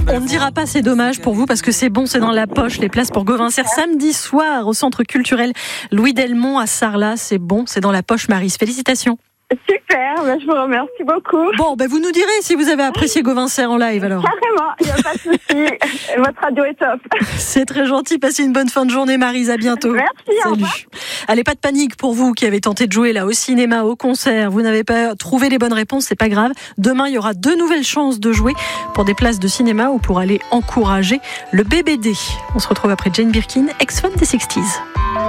On ne dira pas c'est dommage pour vous parce que c'est bon, c'est dans la poche. Les places pour Gauvin Serre samedi soir au centre culturel Louis Delmont à Sarlat. C'est bon, c'est dans la poche, Maryse. Félicitations. Super, je vous remercie beaucoup. Bon, vous nous direz si vous avez apprécié Gauvin Serre en live alors. Carrément, il n'y a pas de souci. Votre radio est top. C'est très gentil. Passez une bonne fin de journée, Maryse. À bientôt. Merci, au revoir. Salut. Allez, pas de panique pour vous qui avez tenté de jouer là au cinéma, au concert. Vous n'avez pas trouvé les bonnes réponses, c'est pas grave. Demain, il y aura 2 nouvelles chances de jouer pour des places de cinéma ou pour aller encourager le BBD. On se retrouve après Jane Birkin, ex-femme des 60s.